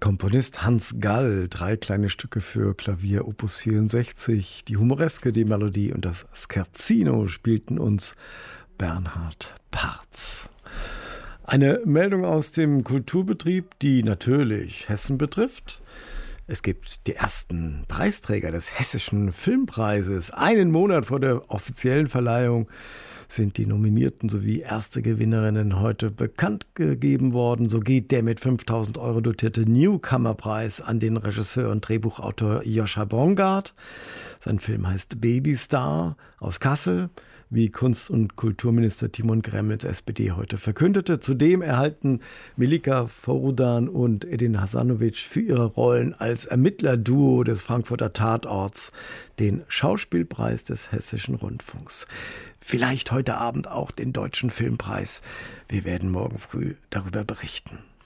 Komponist Hans Gall, 3 kleine Stücke für Klavier, Opus 64, die Humoreske, die Melodie und das Scherzino spielten uns Bernhard Parz. Eine Meldung aus dem Kulturbetrieb, die natürlich Hessen betrifft. Es gibt die ersten Preisträger des Hessischen Filmpreises. Einen Monat vor der offiziellen Verleihung sind die Nominierten sowie erste Gewinnerinnen heute bekannt gegeben worden. So geht der mit 5.000 € dotierte Newcomer-Preis an den Regisseur und Drehbuchautor Joscha Bongard. Sein Film heißt Babystar aus Kassel, wie Kunst- und Kulturminister Timon Gremmels SPD heute verkündete. Zudem erhalten Melika Forudan und Edin Hasanovic für ihre Rollen als Ermittlerduo des Frankfurter Tatorts den Schauspielpreis des Hessischen Rundfunks. Vielleicht heute Abend auch den Deutschen Filmpreis. Wir werden morgen früh darüber berichten.